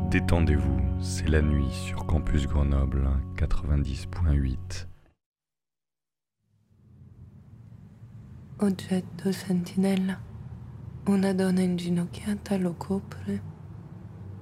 Détendez-vous, c'est la nuit sur Campus Grenoble 90.8. Oggetto sentinella. Una donna inginocchiata lo copre